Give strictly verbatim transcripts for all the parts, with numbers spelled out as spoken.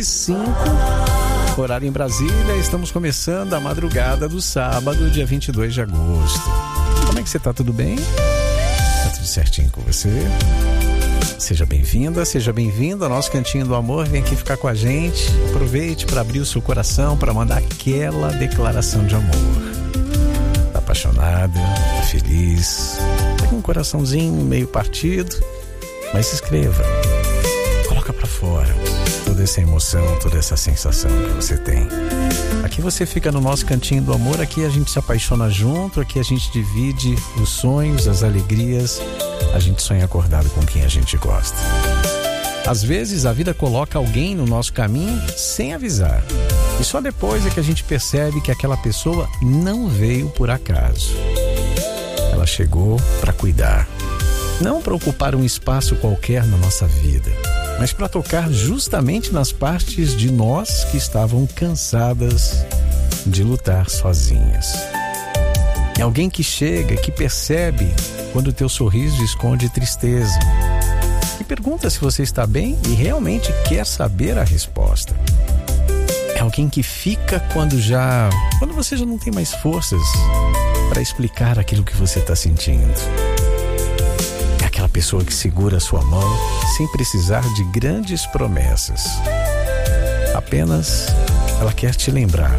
cinco, horário em Brasília. Estamos começando a madrugada do sábado, dia vinte e dois de agosto. Como é que você tá? Tudo bem? Tá tudo certinho com você? Seja bem-vinda, seja bem-vindo ao nosso Cantinho do Amor. Vem aqui ficar com a gente. Aproveite para abrir o seu coração, para mandar aquela declaração de amor. Tá apaixonada, tá feliz, tá com um coraçãozinho meio partido, mas escreva. Coloca para fora toda essa emoção, toda essa sensação que você tem. Aqui você fica no nosso Cantinho do Amor. Aqui a gente se apaixona junto. Aqui a gente divide os sonhos, as alegrias. A gente sonha acordado com quem a gente gosta. Às vezes a vida coloca alguém no nosso caminho sem avisar. E só depois é que a gente percebe que aquela pessoa não veio por acaso. Ela chegou para cuidar. Não para ocupar um espaço qualquer na nossa vida, mas para tocar justamente nas partes de nós que estavam cansadas de lutar sozinhas. É alguém que chega, que percebe quando o teu sorriso esconde tristeza, que pergunta se você está bem e realmente quer saber a resposta. É alguém que fica quando já, quando você já não tem mais forças para explicar aquilo que você está sentindo. Aquela pessoa que segura a sua mão sem precisar de grandes promessas. Apenas ela quer te lembrar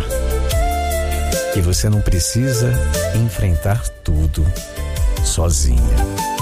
que você não precisa enfrentar tudo sozinha.